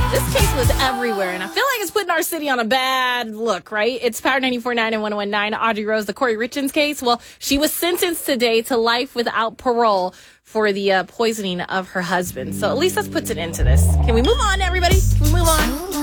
This case was everywhere, and I feel like it's putting our city on a bad look, right? It's Power 94.9 and 101.9. Audrey Rose, the Corey Richins case. Well, she was sentenced today to life without parole for the poisoning of her husband. So at least that puts an end to this. Can we move on, everybody? Can we move on?